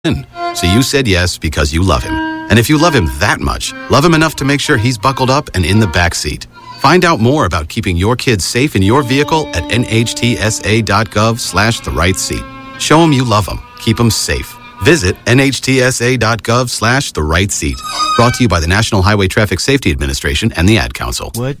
So you said yes because you love him. And if you love him that much, love him enough to make sure he's buckled up and in the back seat. Find out more about keeping your kids safe in your vehicle at nhtsa.gov/the-right-seat. Show him you love him. Keep him safe. Visit nhtsa.gov/the-right-seat. Brought to you by the National Highway Traffic Safety Administration and the Ad Council. What?